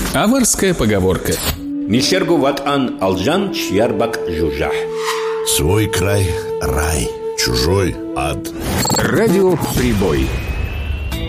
Аварская поговорка. Мишергу ватан алжан чьярбак жужжах. Свой край – рай, чужой – ад. Радио «Прибой».